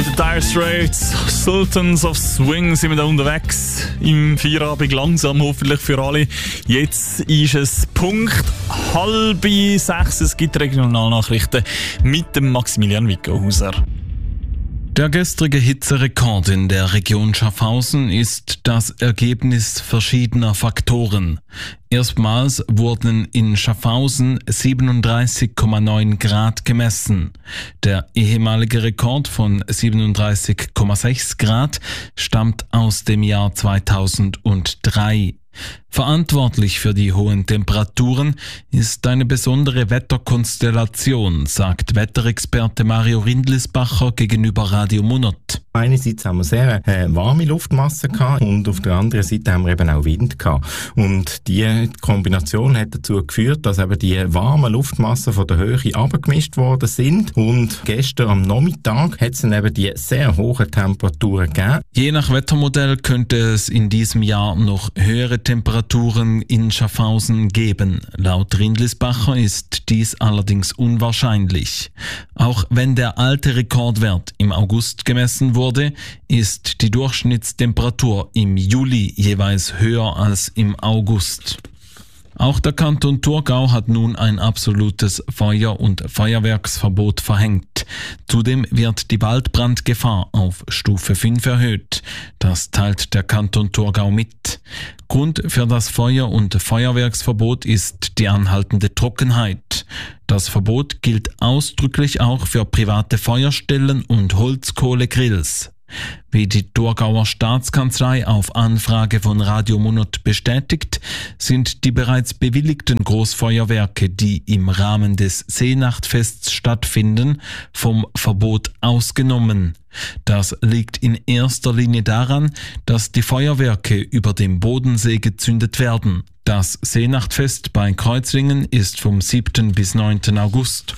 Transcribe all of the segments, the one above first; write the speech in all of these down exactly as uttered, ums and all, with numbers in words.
mit den Dire Straits, Sultans of Swing sind wir da unterwegs. Im Feierabend langsam, hoffentlich für alle. Jetzt ist es Punkt halb sechs. Es gibt Regionalnachrichten mit dem Maximilian Wickohauser. Der gestrige Hitzerekord in der Region Schaffhausen ist das Ergebnis verschiedener Faktoren. Erstmals wurden in Schaffhausen siebenunddreißig Komma neun Grad gemessen. Der ehemalige Rekord von siebenunddreißig Komma sechs Grad stammt aus dem Jahr zweitausenddrei. Verantwortlich für die hohen Temperaturen ist eine besondere Wetterkonstellation, sagt Wetterexperte Mario Rindlisbacher gegenüber Radio Monat. Einerseits haben wir sehr äh, warme Luftmasse gehabt und auf der anderen Seite haben wir eben auch Wind gehabt. Und die Kombination hat dazu geführt, dass eben die warmen Luftmassen von der Höhe abgemischt worden sind. Und gestern am Nachmittag hat es dann eben die sehr hohen Temperaturen gegeben. Je nach Wettermodell könnte es in diesem Jahr noch höhere Temperaturen in Schaffhausen geben. Laut Rindlisbacher ist dies allerdings unwahrscheinlich. Auch wenn der alte Rekordwert im August gemessen wurde, ist die Durchschnittstemperatur im Juli jeweils höher als im August. Auch der Kanton Thurgau hat nun ein absolutes Feuer- und Feuerwerksverbot verhängt. Zudem wird die Waldbrandgefahr auf Stufe fünf erhöht. Das teilt der Kanton Thurgau mit. Grund für das Feuer- und Feuerwerksverbot ist die anhaltende Trockenheit. Das Verbot gilt ausdrücklich auch für private Feuerstellen und Holzkohlegrills. Wie die Thurgauer Staatskanzlei auf Anfrage von Radio Monat bestätigt, sind die bereits bewilligten Großfeuerwerke, die im Rahmen des Seenachtfests stattfinden, vom Verbot ausgenommen. Das liegt in erster Linie daran, dass die Feuerwerke über dem Bodensee gezündet werden. Das Seenachtfest bei Kreuzlingen ist vom siebten bis neunten August.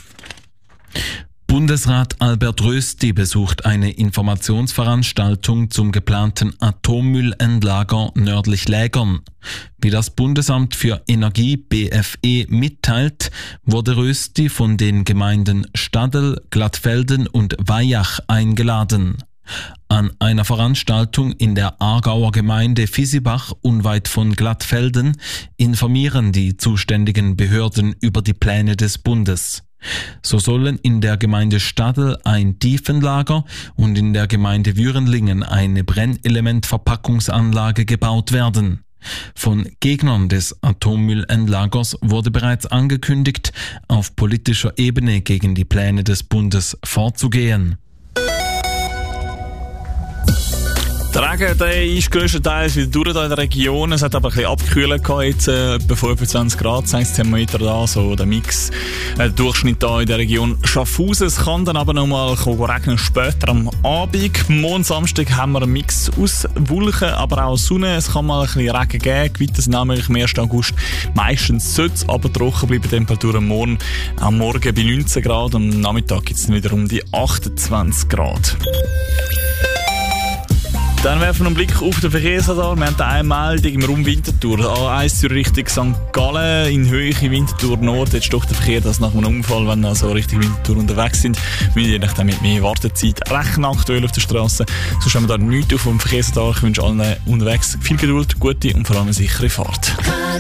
Bundesrat Albert Rösti besucht eine Informationsveranstaltung zum geplanten Atommüllendlager nördlich Lägern. Wie das Bundesamt für Energie B F E mitteilt, wurde Rösti von den Gemeinden Stadl, Glattfelden und Weyach eingeladen. An einer Veranstaltung in der Aargauer Gemeinde Visibach unweit von Glattfelden informieren die zuständigen Behörden über die Pläne des Bundes. So sollen in der Gemeinde Stadl ein Tiefenlager und in der Gemeinde Würenlingen eine Brennelementverpackungsanlage gebaut werden. Von Gegnern des Atommüllendlagers wurde bereits angekündigt, auf politischer Ebene gegen die Pläne des Bundes vorzugehen. Der Regen der ist grösstenteils wieder durch in der Region. Es hat aber ein bisschen abgekühlt gehabt, jetzt äh, etwa fünfundzwanzig Grad, zeigt das Thermometer da, so der Mix, äh, der Durchschnitt da in der Region Schaffhausen. Es kann dann aber nochmal regnen später am Abend. Morgen Samstag haben wir einen Mix aus Wolken, aber auch Sonne. Es kann mal ein bisschen Regen geben, Gewitter sind nämlich am ersten August. Meistens sollte es aber trocken bleiben, Temperaturen morgen. Am Morgen bei neunzehn Grad, am Nachmittag gibt es dann wieder um die achtundzwanzig Grad. Dann werfen wir einen Blick auf den Verkehrsradar. Wir haben eine Meldung im Raum Winterthur. A eins zur Richtung Sankt Gallen, in Höhe Winterthur Nord. Jetzt doch der Verkehr, dass nach einem Unfall, wenn wir also Richtung Winterthur unterwegs sind, müssen wir je mit mehr Wartezeit rechnen aktuell auf der Straße. Sonst haben wir da nichts auf dem Verkehrsradar. Ich wünsche allen unterwegs viel Geduld, gute und vor allem eine sichere Fahrt.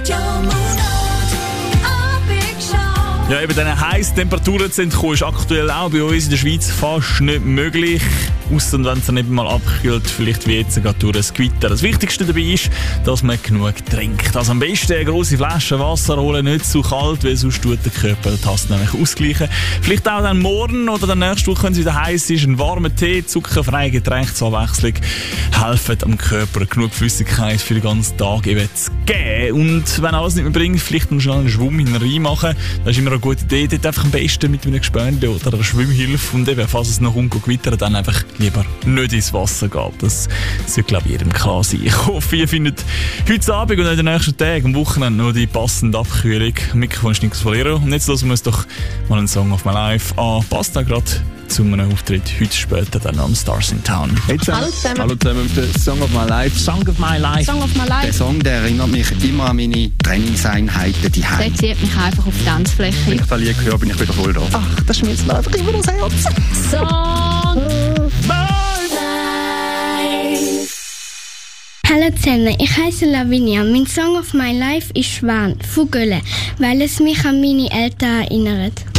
Ja, eben diesen heißen Temperaturen zu entkommen, ist aktuell auch bei uns in der Schweiz fast nicht möglich. Ausser wenn es dann eben mal abkühlt, vielleicht wie jetzt geht durch ein Gewitter. Das Wichtigste dabei ist, dass man genug trinkt. Also am besten eine grosse Flasche Wasser holen, nicht zu kalt, weil sonst tut der Körper die Taste nämlich ausgleichen. Vielleicht auch dann morgen oder dann nächste Woche, wenn es wieder heiß ist, ein warmer Tee, zuckerfreie Getränke zur Abwechslung helfen am Körper genug Flüssigkeit für den ganzen Tag eben zu geben. Und wenn alles nicht mehr bringt, vielleicht noch schnell einen Schwumm in den Rhein machen. Das ist immer eine gute Idee. Dort einfach am besten mit einem Gespönli oder einer Schwimmhilfe und eben, falls es noch umgewittert, dann einfach lieber nicht ins Wasser gehen. Das sollte, glaube ich, jedem klar sein. Ich hoffe, ihr findet heute Abend und in den nächsten Tagen, am Wochenende, noch die passende Abkühlung. Mikrofon ist Nikos Valero. Und jetzt lassen wir uns doch mal einen Song auf My Life an. Passt auch gerade zu einem Auftritt heute später dann am Stars in Town. Hey zusammen. Hallo zusammen. Hallo zusammen. Der Song of My Life. Song of My Life. Song of My Life. Der Song, der erinnert mich immer an meine Trainingseinheiten die Heim. Der zieht mich einfach auf die Tanzfläche. Wenn ich das Lied höre, bin ich wieder voll da. Ach, das schmilzt mir einfach immer das Herz. Song Hallo zusammen, ich heiße Lavinia. Mein Song of my life ist «Schwan» von Gölle, weil es mich an meine Eltern erinnert.